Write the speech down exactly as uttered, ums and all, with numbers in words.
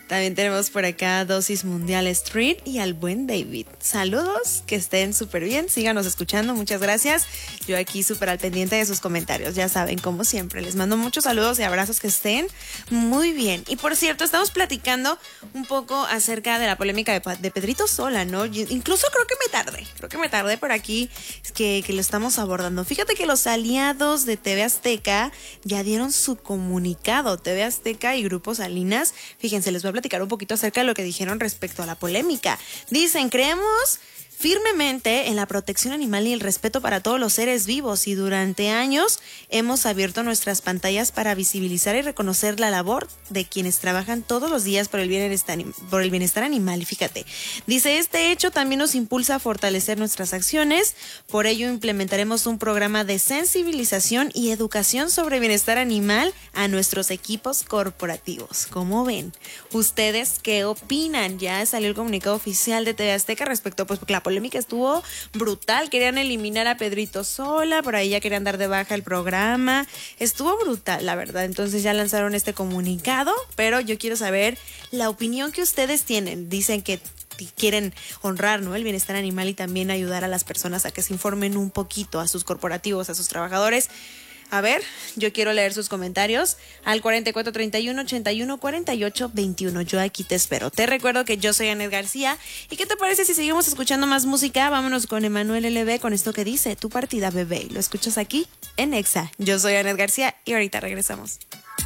También tenemos por acá Dosis Mundial Street y al buen David. Saludos, que estén súper bien, síganos escuchando, muchas gracias. Yo aquí súper al pendiente de sus comentarios, ya saben, como siempre, les mando muchos saludos y abrazos, que estén muy bien. Y por cierto, estamos platicando un poco acerca de la polémica de, de Pedrito Sola, ¿no? Yo incluso creo que me tardé, creo que me tardé por aquí que, que lo estamos abordando. Fíjate que los aliados de T V Azteca ya dieron su comunicado, T V Azteca y Grupo Salinas. Fíjense, les voy a platicar un poquito acerca de lo que dijeron respecto a la polémica. Dicen, creemos firmemente en la protección animal y el respeto para todos los seres vivos, y durante años hemos abierto nuestras pantallas para visibilizar y reconocer la labor de quienes trabajan todos los días por el bienestar, por el bienestar animal. Y fíjate, dice, este hecho también nos impulsa a fortalecer nuestras acciones, por ello implementaremos un programa de sensibilización y educación sobre bienestar animal a nuestros equipos corporativos. ¿Cómo ven? ¿Ustedes qué opinan? Ya salió el comunicado oficial de T V Azteca respecto, pues, porque la polémica estuvo brutal, querían eliminar a Pedrito Sola, por ahí ya querían dar de baja el programa, estuvo brutal, la verdad. Entonces ya lanzaron este comunicado, pero yo quiero saber la opinión que ustedes tienen. Dicen que quieren honrar, ¿no?, el bienestar animal y también ayudar a las personas a que se informen un poquito, a sus corporativos, a sus trabajadores. A ver, yo quiero leer sus comentarios al cuarenta y cuatro treinta y uno ochenta y uno cuarenta y ocho veintiuno. Yo aquí te espero. Te recuerdo que yo soy Anet García. ¿Y qué te parece si seguimos escuchando más música? Vámonos con Emanuel L B con esto que dice Tu partida, bebé. Lo escuchas aquí en Exa. Yo soy Anet García y ahorita regresamos.